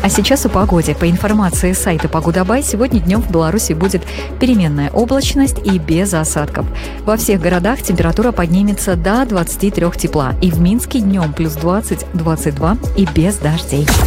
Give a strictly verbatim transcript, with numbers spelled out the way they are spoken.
А сейчас о погоде. По информации сайта Погодабай, сегодня днем в Беларуси будет переменная облачность и без осадков. Во всех городах температура поднимется до двадцати трёх тепла. И в Минске днем плюс двадцать - двадцать два и без дождей.